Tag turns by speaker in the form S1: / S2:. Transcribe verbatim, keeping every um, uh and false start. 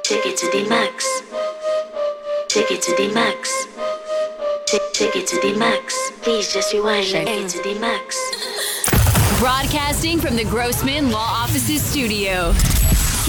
S1: Take it to the max. Take it to the max. Take, take it to the max. Please just rewind and take it to the max.
S2: Broadcasting from the Grossman Law Offices studio.